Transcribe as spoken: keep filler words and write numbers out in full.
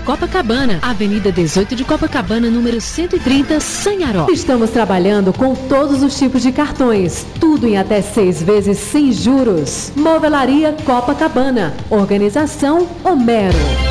Copacabana, Avenida dezoito de Copacabana, número cento e trinta, Sanharó. Estamos trabalhando com todos os tipos de cartões, tudo em até seis vezes sem juros. Movelaria Copacabana, Organização Homero.